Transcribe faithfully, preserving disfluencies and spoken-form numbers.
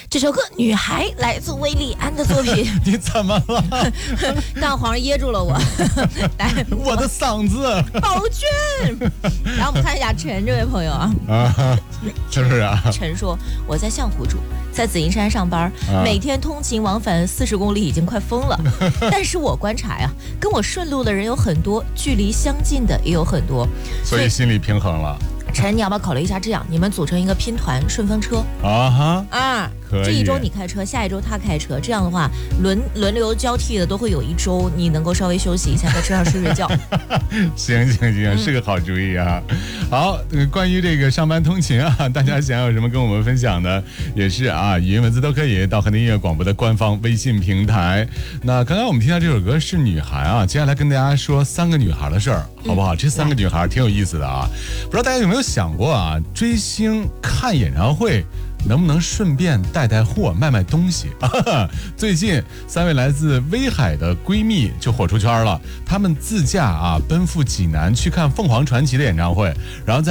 这首歌《女孩》来自韦礼安的作品。 你怎么了？ 蛋黄噎住了我。来， 我的嗓子。 宝娟。然后我们看一下陈这位朋友啊。 啊，是不是啊？ 陈说我在相湖住，在紫金山上班，啊、每天通勤往返四十公里，已经快疯了。但是我观察呀，跟我顺路的人有很多，距离相近的也有很多， 所以心理平衡了。 陈，你要不要考虑一下这样？你们组成一个拼团顺风车啊哈啊！这一周你开车，下一周他开车，这样的话轮轮流交替的都会有一周，你能够稍微休息一下，在车上睡睡觉。 行行行，是个好主意啊！嗯、好，关于这个上班通勤啊，大家想有什么跟我们分享的，也是啊，语音文字都可以到和田音乐广播的官方微信平台。那刚刚我们听到这首歌是女孩啊，接下来跟大家说三个女孩的事儿，好不好？嗯、这三个女孩挺有意思的啊，不知道大家有没有想过啊，追星看演唱会能不能顺便带带货卖卖东西？最近三位来自威海的闺蜜就火出圈了，她们自驾啊奔赴济南去看凤凰传奇的演唱会，然后在